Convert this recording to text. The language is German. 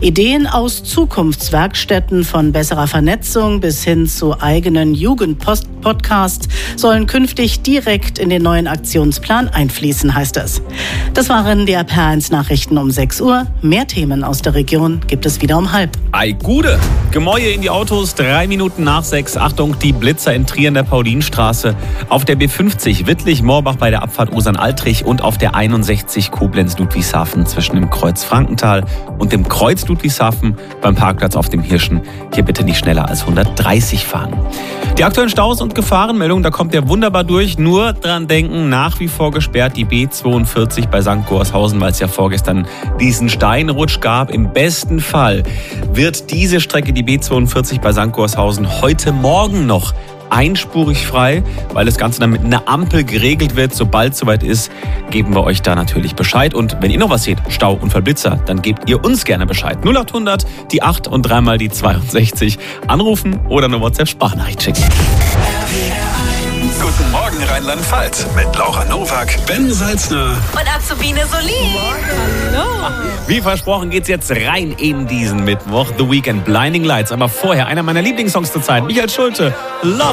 Ideen aus Zukunftswerkstätten von besserer Vernetzung bis hin zu eigenen Jugendpodcasts sollen künftig direkt in den neuen Aktionsplan einfließen, heißt es. Das waren die RPR1 Nachrichten um 6 Uhr. Mehr Themen aus der Region gibt es wieder um 5:30. Ei Gude! Gemäue in die Autos, 3 Minuten nach 6. Achtung, die Blitzer in Trier in der Paulinstraße. Auf der B50 Wittlich-Moorbach bei der Abfahrt Osern-Altrich und auf der 61 Koblenz-Ludwigshafen zwischen dem Kreuz Frankenthal und dem Kreuz Ludwigshafen beim Parkplatz auf dem Hirschen. Hier bitte nicht schneller als 130 fahren. Die aktuellen Staus und Gefahrenmeldungen, da kommt ihr wunderbar durch. Nur dran denken, nach wie vor gesperrt die B42 bei St. Gorshausen, weil es ja vorgestern diesen Steinrutsch gab. Im besten Fall wird diese Strecke, die B42 bei St. Gorshausen, heute Morgen noch einspurig frei, weil das Ganze dann mit einer Ampel geregelt wird. Sobald es soweit ist, geben wir euch da natürlich Bescheid. Und wenn ihr noch was seht, Stau und Blitzer, dann gebt ihr uns gerne Bescheid. 0800, die 8 und dreimal die 62. Anrufen oder eine WhatsApp-Sprachnachricht schicken. Guten Morgen Rheinland-Pfalz mit Laura Nowak, Ben Salzner und Azubine Solin. Hallo. Wie versprochen geht's jetzt rein in diesen Mittwoch. The Weekend, Blinding Lights. Aber vorher einer meiner Lieblingssongs zur Zeit. Michael Schulte, Love